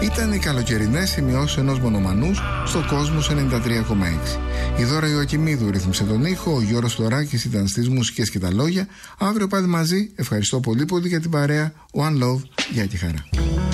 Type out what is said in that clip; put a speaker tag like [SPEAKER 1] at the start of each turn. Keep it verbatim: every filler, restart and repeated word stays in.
[SPEAKER 1] Ήταν οι καλοκαιρινές σημειώσεις ενός μονομανούς στο Κόσμος ενενήντα τρία κόμμα έξι. Η Δώρα Ιωακημίδου ρύθμισε τον ήχο, ο Γιώργος Τωράκης ήταν στις μουσικές και τα λόγια. Αύριο πάλι μαζί. Ευχαριστώ πολύ πολύ για την παρέα. One love, γεια και χαρά.